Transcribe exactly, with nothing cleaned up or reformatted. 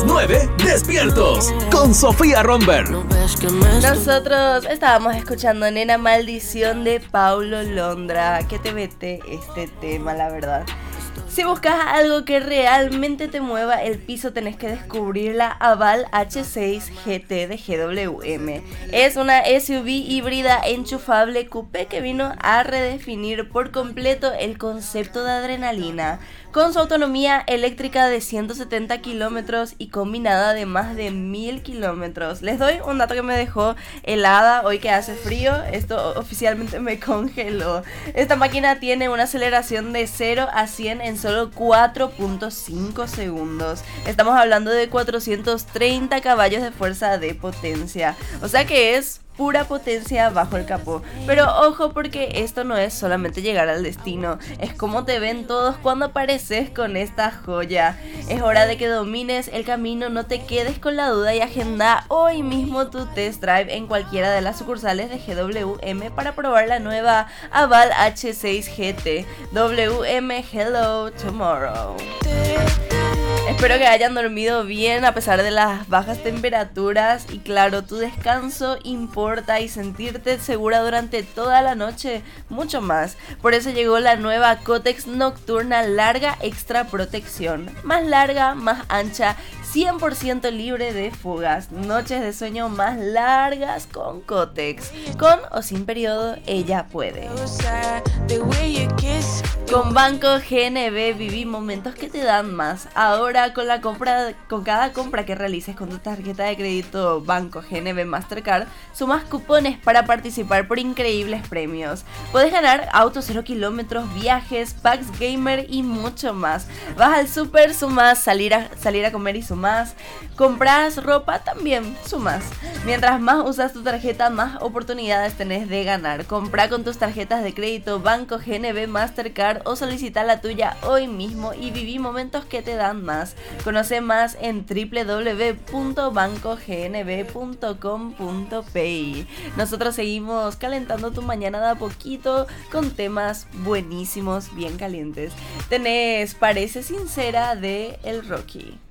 las nueve, despiertos con Sofía Romber. Nosotros estábamos escuchando Nena Maldición de Paulo Londra. ¿Qué te mete este tema, la verdad? Si buscas algo que realmente te mueva el piso, tenés que descubrir la Haval H seis G T de G W M. Es una S U V híbrida enchufable coupé que vino a redefinir por completo el concepto de adrenalina. Con su autonomía eléctrica de ciento setenta kilómetros y combinada de más de mil kilómetros. Les doy un dato que me dejó helada hoy que hace frío. Esto oficialmente me congeló. Esta máquina tiene una aceleración de cero a cien en solo cuatro punto cinco segundos. Estamos hablando de cuatrocientos treinta caballos de fuerza de potencia. O sea que es pura potencia bajo el capó. Pero ojo, porque esto no es solamente llegar al destino, es como te ven todos cuando apareces con esta joya. Es hora de que domines el camino, no te quedes con la duda y agenda hoy mismo tu test drive en cualquiera de las sucursales de G W M para probar la nueva Haval H seis G T. W M Hello Tomorrow. Espero que hayan dormido bien a pesar de las bajas temperaturas y claro, tu descanso importa y sentirte segura durante toda la noche mucho más. Por eso llegó la nueva Kotex Nocturna Larga Extra Protección. Más larga, más ancha, cien por ciento libre de fugas. Noches de sueño más largas con Kotex. Con o sin periodo, ella puede. Con Banco G N B viví momentos que te dan más. Ahora con la compra, con cada compra que realices con tu tarjeta de crédito Banco G N B Mastercard, sumas cupones para participar por increíbles premios. Puedes ganar autos cero kilómetros, viajes, packs gamer y mucho más. Vas al super, sumas, salir a, salir a comer y sumas. Compras ropa, también sumas. Mientras más usas tu tarjeta, más oportunidades tenés de ganar. Compra con tus tarjetas de crédito Banco G N B Mastercard o solicita la tuya hoy mismo y viví momentos que te dan más. Conoce más en w w w punto banco g n b punto com punto p y. Nosotros seguimos calentando tu mañana de a poquito con temas buenísimos, bien calientes. Tenés Parece Sincera de El Rocky.